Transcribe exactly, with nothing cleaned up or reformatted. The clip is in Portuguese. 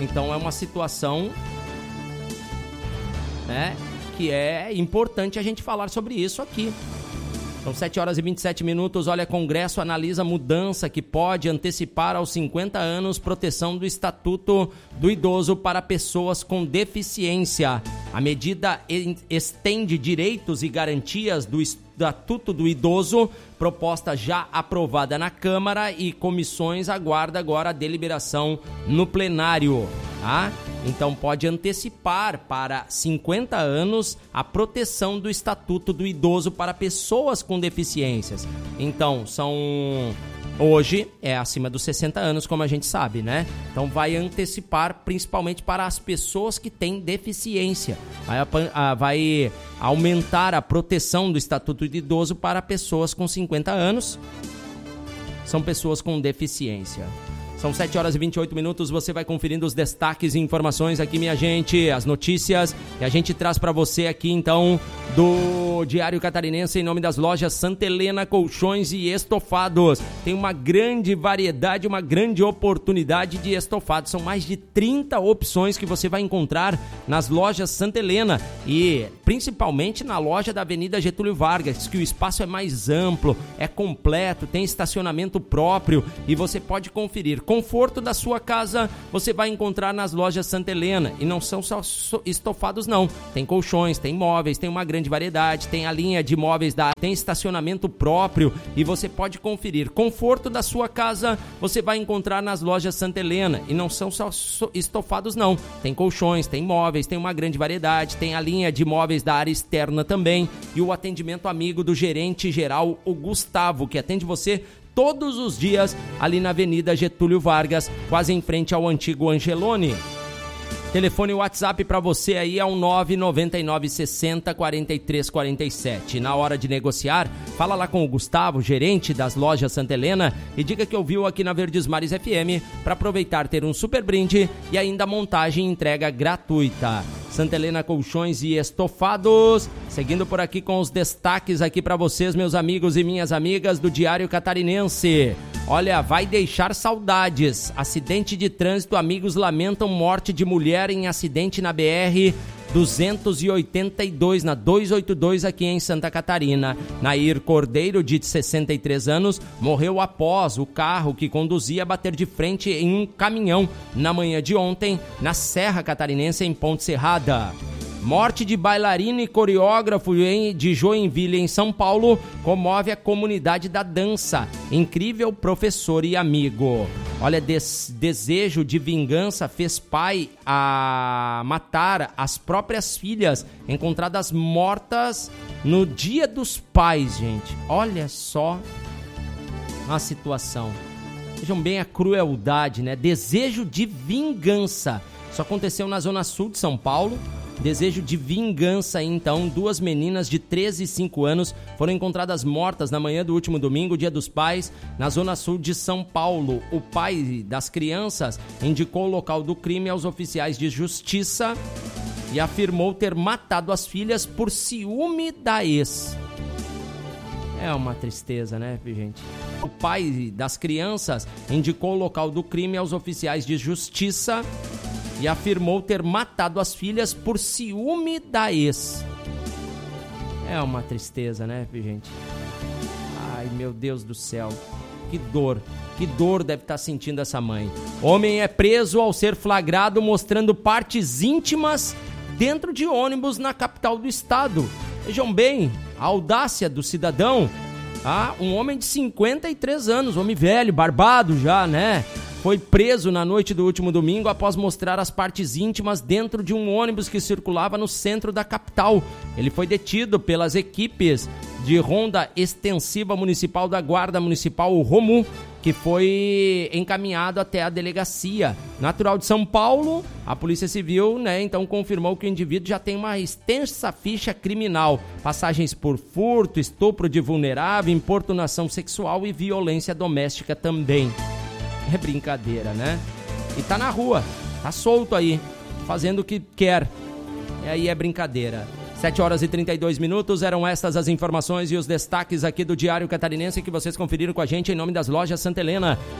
Então é uma situação, né, que é importante a gente falar sobre isso aqui. São sete horas e vinte e sete minutos. Olha, Congresso analisa mudança que pode antecipar aos cinquenta anos proteção do Estatuto do Idoso para pessoas com deficiência. A medida estende direitos e garantias do Estatuto do Idoso, proposta já aprovada na Câmara, e comissões aguarda agora a deliberação no plenário. Tá? Então pode antecipar para cinquenta anos a proteção do Estatuto do Idoso para pessoas com deficiências. Então são... Hoje é acima dos sessenta anos, como a gente sabe, né? Então vai antecipar principalmente para as pessoas que têm deficiência. Vai, vai aumentar a proteção do Estatuto do Idoso para pessoas com cinquenta anos. São pessoas com deficiência. São sete horas e vinte e oito minutos, você vai conferindo os destaques e informações aqui, minha gente, as notícias que a gente traz para você aqui, então, do Diário Catarinense, em nome das lojas Santa Helena Colchões e Estofados. Tem uma grande variedade, uma grande oportunidade de estofados. São mais de trinta opções que você vai encontrar nas lojas Santa Helena e principalmente na loja da Avenida Getúlio Vargas, que o espaço é mais amplo, é completo, tem estacionamento próprio e você pode conferir. Conforto da sua casa você vai encontrar nas lojas Santa Helena. E não são só estofados, não. Tem colchões, tem móveis, tem uma grande variedade, tem a linha de móveis da... Tem estacionamento próprio e você pode conferir. Conforto da sua casa você vai encontrar nas lojas Santa Helena. E não são só estofados, não. Tem colchões, tem móveis, tem uma grande variedade, tem a linha de móveis da área externa também. E o atendimento amigo do gerente geral, o Gustavo, que atende você todos os dias ali na Avenida Getúlio Vargas, quase em frente ao antigo Angelone. Telefone e WhatsApp para você aí é o nove nove nove sessenta quarenta e três quarenta e sete. Na hora de negociar, fala lá com o Gustavo, gerente das lojas Santa Helena, e diga que ouviu aqui na Verdes Mares F M para aproveitar, ter um super brinde e ainda montagem e entrega gratuita. Santa Helena Colchões e Estofados. Seguindo por aqui com os destaques aqui para vocês, meus amigos e minhas amigas do Diário Catarinense. Olha, vai deixar saudades. Acidente de trânsito, amigos lamentam morte de mulher em acidente na B R duzentos e oitenta e dois, na duzentos e oitenta e dois aqui em Santa Catarina. Nair Cordeiro, de sessenta e três anos, morreu após o carro que conduzia bater de frente em um caminhão na manhã de ontem, na Serra Catarinense, em Ponte Serrada. Morte de bailarino e coreógrafo de Joinville, em São Paulo, comove a comunidade da dança. Incrível professor e amigo. Olha, des- desejo de vingança fez pai a matar as próprias filhas, encontradas mortas no Dia dos Pais, gente. Olha só a situação. Vejam bem a crueldade, né? Desejo de vingança. Isso aconteceu na Zona Sul de São Paulo. Desejo de vingança, então, duas meninas de treze e cinco anos foram encontradas mortas na manhã do último domingo, Dia dos Pais, na Zona Sul de São Paulo. O pai das crianças indicou o local do crime aos oficiais de justiça e afirmou ter matado as filhas por ciúme da ex. É uma tristeza, né, gente? O pai das crianças indicou o local do crime aos oficiais de justiça e afirmou ter matado as filhas por ciúme da ex. É uma tristeza, né, gente? Ai, meu Deus do céu. Que dor. Que dor deve estar sentindo essa mãe. Homem é preso ao ser flagrado mostrando partes íntimas dentro de ônibus na capital do estado. Vejam bem, a audácia do cidadão. Ah, um homem de cinquenta e três anos, homem velho, barbado já, né? Foi preso na noite do último domingo após mostrar as partes íntimas dentro de um ônibus que circulava no centro da capital. Ele foi detido pelas equipes de Ronda Extensiva Municipal da Guarda Municipal, o ROMU, que foi encaminhado até a delegacia. Natural de São Paulo, a Polícia Civil, né, então confirmou que o indivíduo já tem uma extensa ficha criminal. Passagens por furto, estupro de vulnerável, importunação sexual e violência doméstica também. É brincadeira, né? E tá na rua, tá solto aí, fazendo o que quer. E aí é brincadeira. sete horas e trinta e dois minutos, eram estas as informações e os destaques aqui do Diário Catarinense que vocês conferiram com a gente em nome das lojas Santa Helena.